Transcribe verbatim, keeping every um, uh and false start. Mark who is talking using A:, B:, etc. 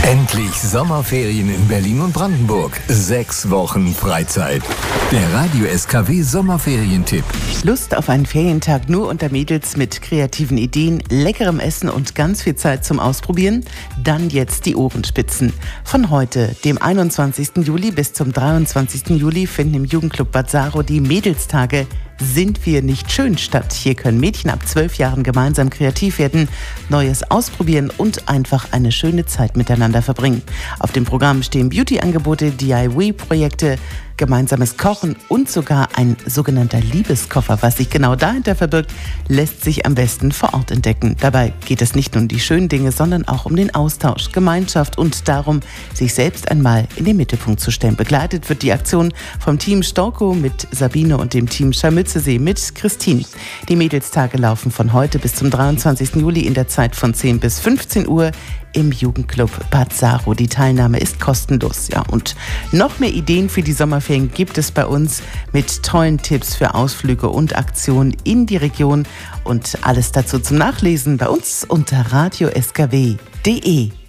A: Endlich Sommerferien in Berlin und Brandenburg. Sechs Wochen Freizeit. Der Radio S K W Sommerferientipp.
B: Lust auf einen Ferientag nur unter Mädels mit kreativen Ideen, leckerem Essen und ganz viel Zeit zum Ausprobieren? Dann jetzt die Ohrenspitzen. Von heute, dem einundzwanzigsten Juli bis zum dreiundzwanzigsten Juli, finden im Jugendclub Bad Saro die Mädelstage Sind wir nicht schön statt. Hier können Mädchen ab zwölf Jahren gemeinsam kreativ werden, Neues ausprobieren und einfach eine schöne Zeit miteinander verbringen. Auf dem Programm stehen Beauty-Angebote, D I Y-Projekte, gemeinsames Kochen und sogar ein sogenannter Liebeskoffer. Was sich genau dahinter verbirgt, lässt sich am besten vor Ort entdecken. Dabei geht es nicht nur um die schönen Dinge, sondern auch um den Austausch, Gemeinschaft und darum, sich selbst einmal in den Mittelpunkt zu stellen. Begleitet wird die Aktion vom Team Storkow mit Sabine und dem Team Scharmützesee mit Christine. Die Mädelstage laufen von heute bis zum dreiundzwanzigsten Juli in der Zeit von zehn bis fünfzehn Uhr im Jugendclub Bad Saro. Die Teilnahme ist kostenlos. Ja, und noch mehr Ideen für die Sommerferien gibt es bei uns mit tollen Tipps für Ausflüge und Aktionen in die Region. Und alles dazu zum Nachlesen bei uns unter radio s k w punkt d e.